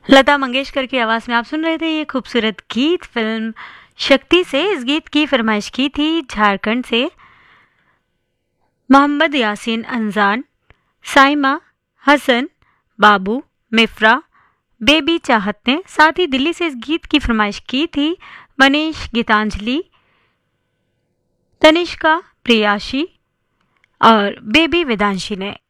लता मंगेशकर की आवाज में आप सुन रहे थे ये खूबसूरत गीत फिल्म शक्ति से। इस गीत की फरमाइश की थी झारखंड से मोहम्मद यासीन अंजान, साइमा, हसन, बाबू, मिफ्रा, बेबी चाहत ने। साथ ही दिल्ली से इस गीत की फरमाइश की थी मनीष, गीतांजलि, तनिष्का, प्रियाशी और बेबी वेदांशी ने।